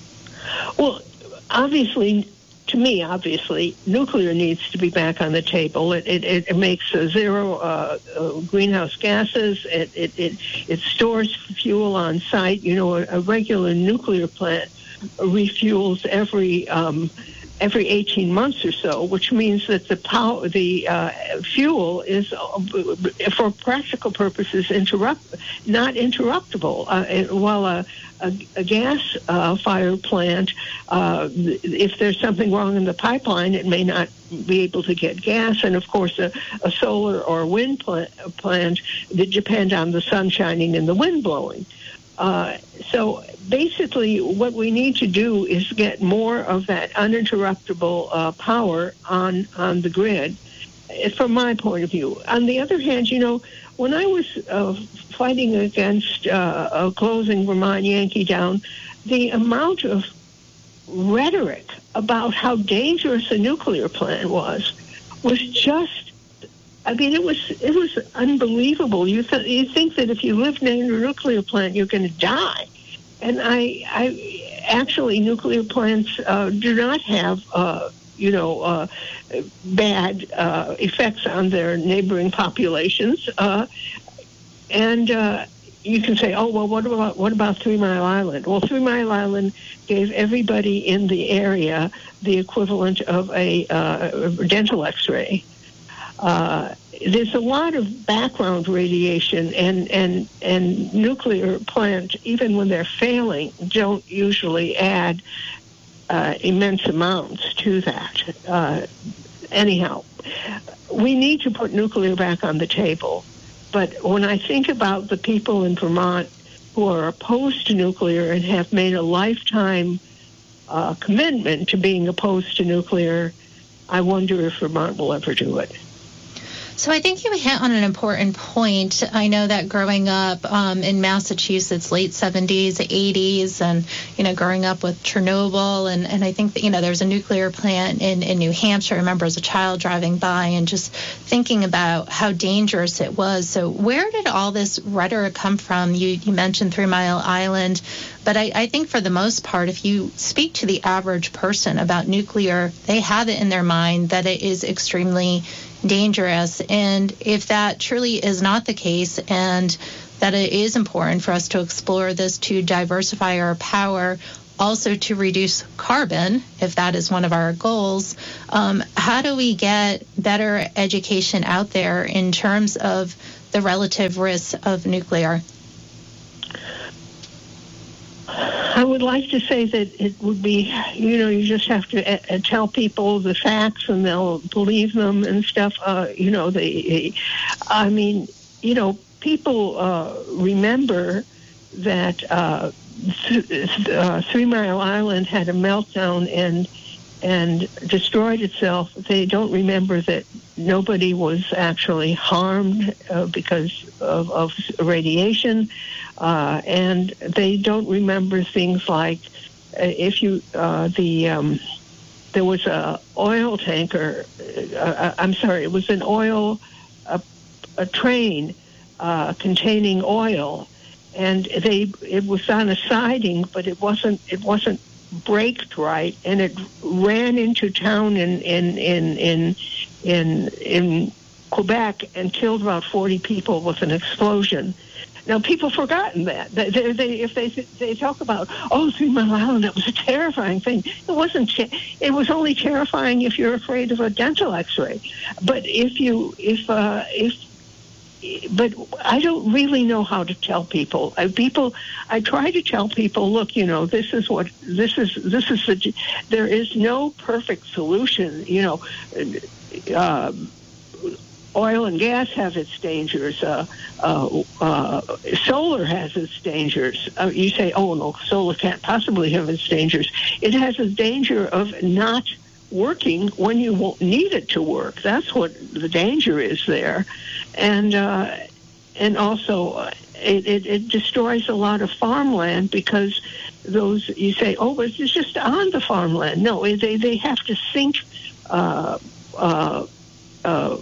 Well, obviously, to me, obviously, nuclear needs to be back on the table. It it, it makes uh, zero uh, uh, greenhouse gases. It, it it it stores fuel on site. You know, a, a regular nuclear plant refuels every um, every eighteen months or so, which means that the power, the uh, fuel is, uh, for practical purposes, interrupt, not interruptible. Uh, while a, a, a gas uh, fire plant, uh, if there's something wrong in the pipeline, it may not be able to get gas. And of course, a, a solar or wind plant, plant that depend on the sun shining and the wind blowing. Uh, so basically what we need to do is get more of that uninterruptible uh, power on, on the grid, from my point of view. On the other hand, you know, when I was uh, fighting against uh, uh, closing Vermont Yankee down, the amount of rhetoric about how dangerous a nuclear plant was was just, I mean, it was it was unbelievable. You th- you think that if you live near a nuclear plant, you're going to die, and I, I actually nuclear plants uh, do not have uh, you know uh, bad uh, effects on their neighboring populations, uh, and uh, you can say, oh well, what about what about Three Mile Island? Well, Three Mile Island gave everybody in the area the equivalent of a uh, dental X-ray. Uh, there's a lot of background radiation, and, and, and nuclear plants, even when they're failing, don't usually add uh, immense amounts to that. Uh, anyhow, we need to put nuclear back on the table. But when I think about the people in Vermont who are opposed to nuclear and have made a lifetime uh, commitment to being opposed to nuclear, I wonder if Vermont will ever do it.
So I think you hit on an important point. I know that growing up um, in Massachusetts, late seventies, eighties, and, you know, growing up with Chernobyl, and, and I think that, you know, there's a nuclear plant in, in New Hampshire. I remember as a child driving by and just thinking about how dangerous it was. So where did all this rhetoric come from? You, you mentioned Three Mile Island, but I, I think for the most part, if you speak to the average person about nuclear, they have it in their mind that it is extremely dangerous. And if that truly is not the case, and that it is important for us to explore this to diversify our power, also to reduce carbon, if that is one of our goals, um, how do we get better education out there in terms of the relative risks of nuclear?
I would like to say that it would be, you know, you just have to uh, tell people the facts and they'll believe them and stuff. Uh, you know, they, I mean, you know, people uh, remember that uh, th- uh, Three Mile Island had a meltdown and and destroyed itself. They don't remember that nobody was actually harmed uh, because of, of radiation. Uh, and they don't remember things like uh, if you uh, the um, there was a oil tanker. Uh, I'm sorry, it was an oil a, a train uh, containing oil, and they it was on a siding, but it wasn't it wasn't braked right, and it ran into town in in in in in, in Quebec and killed about forty people with an explosion. Now, people have forgotten that. They, they, they, if they they talk about, oh, Three Mile Island, that was a terrifying thing. It wasn't. It was only terrifying if you're afraid of a dental X-ray. But if you, if uh, if, but I don't really know how to tell people. I, people, I try to tell people, look, you know, this is what this is. This is the. There is no perfect solution. You know. Uh, Oil and gas have its dangers. Uh, uh, uh, solar has its dangers. Uh, you say, oh, no, solar can't possibly have its dangers. It has a danger of not working when you won't need it to work. That's what the danger is there. And uh, and also, uh, it, it, it destroys a lot of farmland because those, you say, oh, but it's just on the farmland. No, they, they have to sink uh, uh, uh,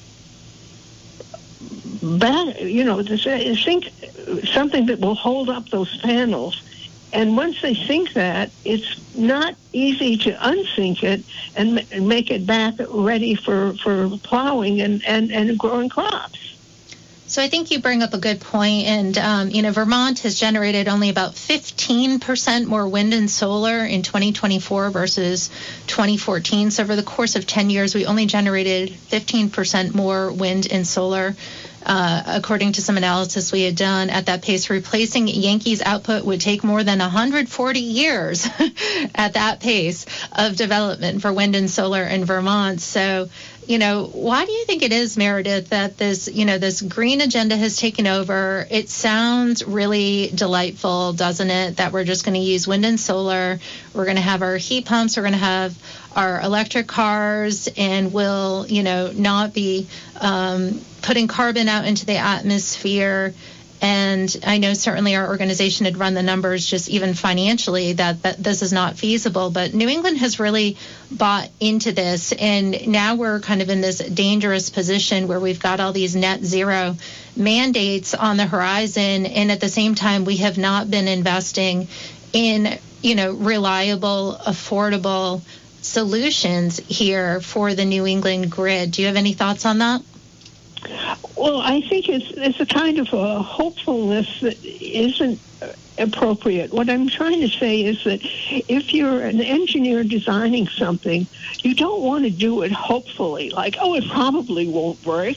back, you know, sink something that will hold up those panels. And once they sink that, it's not easy to unsink it and m- make it back ready for, for plowing and, and, and growing crops.
So I think you bring up a good point, and um, you know, Vermont has generated only about fifteen percent more wind and solar in twenty twenty-four versus twenty fourteen. So over the course of ten years, we only generated fifteen percent more wind and solar. Uh, according to some analysis we had done. At that pace, replacing Yankees output would take more than one hundred forty years at that pace of development for wind and solar in Vermont. So, you know, why do you think it is, Meredith, that this, you know, this green agenda has taken over? It sounds really delightful, doesn't it, that we're just going to use wind and solar. We're going to have our heat pumps. We're going to have our electric cars, and we'll, you know, not be um, putting carbon out into the atmosphere. And I know certainly our organization had run the numbers just even financially that, that this is not feasible. But New England has really bought into this. And now we're kind of in this dangerous position where we've got all these net zero mandates on the horizon. And at the same time, we have not been investing in, you know, reliable, affordable solutions here for the New England grid. Do you have any thoughts on that?
Well, I think it's it's a kind of a hopefulness that isn't appropriate. What I'm trying to say is that if you're an engineer designing something, you don't want to do it hopefully, like, oh, it probably won't break.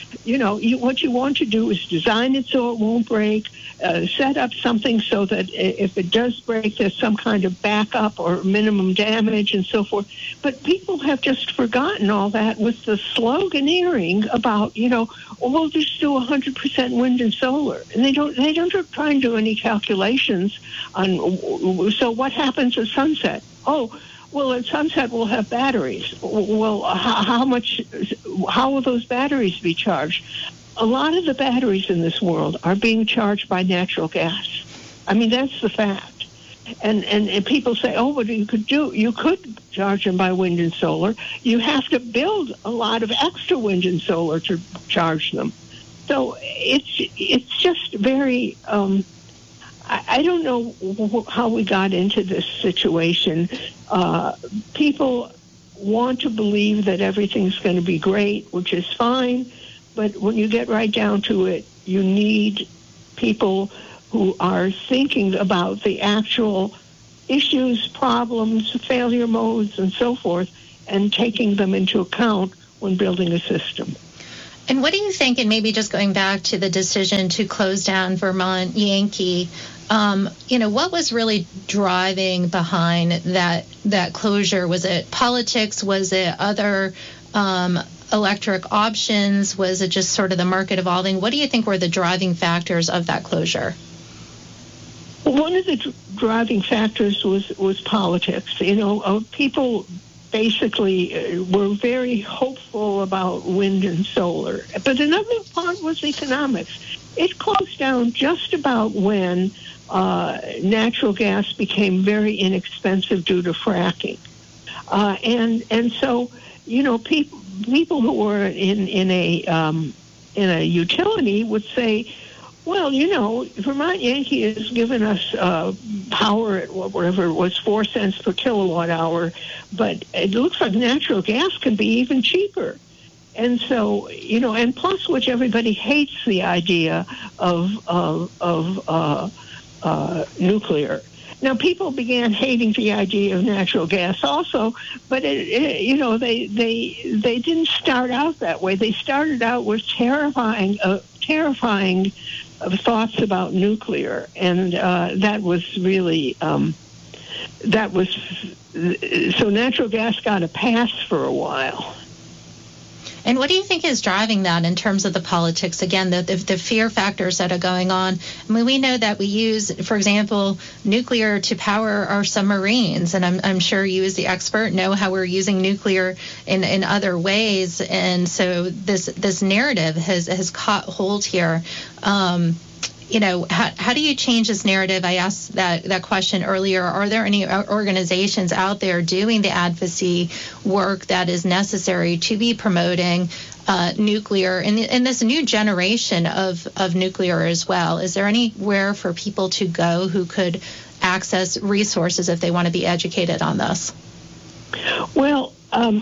you know, you, what you want to do is design it so it won't break, uh, set up something so that if it does break, there's some kind of backup or minimum damage and so forth. But people have just forgotten all that with the sloganeering about, you know, oh, we'll just do one hundred percent wind and solar. And they don't, they don't try and do any calculations on, so what happens at sunset? Oh, well, at sunset we'll have batteries. Well, how, how much, how will those batteries be charged? A lot of the batteries in this world are being charged by natural gas. I mean, that's the fact. And, and and people say, oh, but you could do, you could charge them by wind and solar. You have to build a lot of extra wind and solar to charge them. So it's it's just very. Um, I, I don't know how we got into this situation. Uh, people want to believe that everything's going to be great, which is fine. But when you get right down to it, you need people who are thinking about the actual issues, problems, failure modes, and so forth, and taking them into account when building a system.
And what do you think, and maybe just going back to the decision to close down Vermont Yankee, um, you know, what was really driving behind that that closure? Was it politics? Was it other um, electric options? Was it just sort of the market evolving? What do you think were the driving factors of that closure?
One of the dr- driving factors was, was politics. You know, uh, people basically uh, were very hopeful about wind and solar. But another part was economics. It closed down just about when uh, natural gas became very inexpensive due to fracking. Uh, and and so, you know, people people who were in, in a um, in a utility would say, well, you know, Vermont Yankee has given us uh, power at whatever it was, four cents per kilowatt hour, but it looks like natural gas can be even cheaper. And so, you know, and plus which everybody hates the idea of of, of uh, uh, nuclear. Now, people began hating the idea of natural gas also, but it, it, you know, they they they didn't start out that way. They started out with terrifying, uh, terrifying. Of thoughts about nuclear, and uh, that was really um, that was so natural gas got a pass for a while.
And what do you think is driving that in terms of the politics? Again, the, the, the fear factors that are going on. I mean, we know that we use, for example, nuclear to power our submarines. And I'm, I'm sure you as the expert know how we're using nuclear in, in other ways. And so this this narrative has, has caught hold here. Um, you know, how, how do you change this narrative? I asked that, that question earlier. Are there any organizations out there doing the advocacy work that is necessary to be promoting uh, nuclear and, and this new generation of, of nuclear as well? Is there anywhere for people to go who could access resources if they want to be educated on this?
Well, um,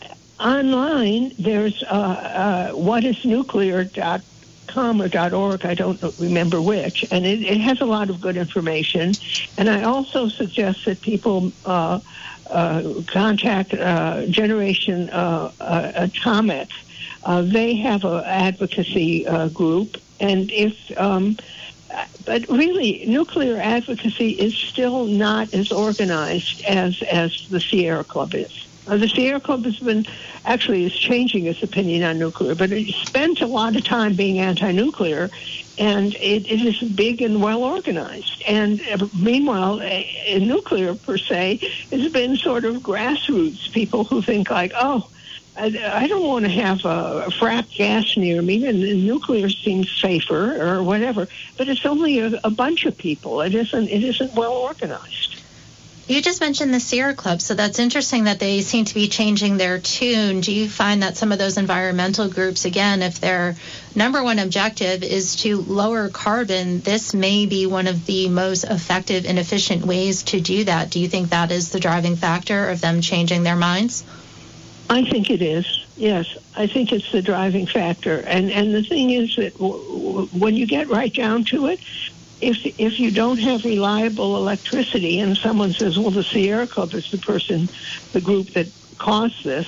online, there's uh, uh, what is nuclear dot com or .org, I don't remember which, and it, it has a lot of good information. And I also suggest that people uh, uh, contact uh, Generation uh, uh, Atomic. Uh, they have an advocacy uh, group, and if um, but really, nuclear advocacy is still not as organized as as the Sierra Club is. Uh, the Sierra Club has been, actually is changing its opinion on nuclear, but it spent a lot of time being anti-nuclear, and it, it is big and well organized. And uh, meanwhile, uh, nuclear per se has been sort of grassroots, people who think like, oh, I, I don't want to have a, a fracked gas near me, and, and nuclear seems safer or whatever. But it's only a, a bunch of people. It isn't. It isn't well organized.
You just mentioned the Sierra Club, so that's interesting that they seem to be changing their tune. Do you find that some of those environmental groups, again, if their number one objective is to lower carbon, this may be one of the most effective and efficient ways to do that? Do you think that is the driving factor of them changing their minds?
I think it is. Yes, I think it's the driving factor. And and the thing is that w- w- when you get right down to it, If if you don't have reliable electricity and someone says, well, the Sierra Club is the person, the group that caused this,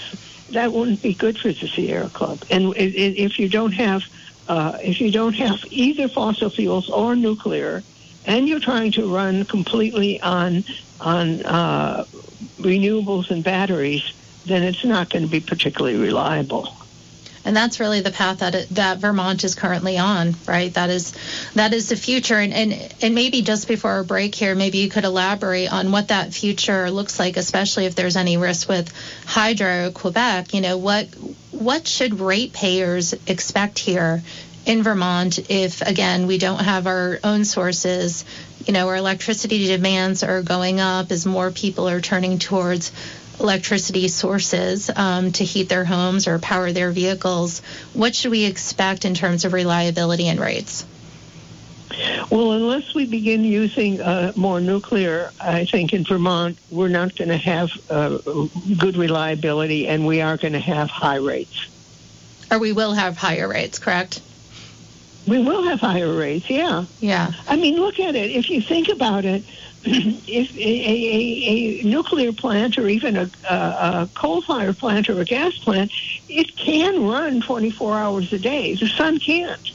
that wouldn't be good for the Sierra Club. And if you don't have uh, if you don't have either fossil fuels or nuclear, and you're trying to run completely on on uh, renewables and batteries, then it's not going to be particularly reliable.
And that's really the path that it, that Vermont is currently on, right? That is that is the future. And, and and maybe just before our break here, maybe you could elaborate on what that future looks like, especially if there's any risk with Hydro-Quebec. You know, what what should ratepayers expect here in Vermont if, again, we don't have our own sources? You know, our electricity demands are going up as more people are turning towards electricity sources um, to heat their homes or power their vehicles. What should we expect in terms of reliability and rates?
Well, unless we begin using uh, more nuclear, I think in Vermont we're not going to have uh, good reliability, and we are going to have high rates.
Or we will have higher rates, correct?
We will have higher rates, yeah.
Yeah.
I mean, look at it. If you think about it, if a, a, a nuclear plant or even a, a, a coal-fired plant or a gas plant, it can run twenty-four hours a day. The sun can't.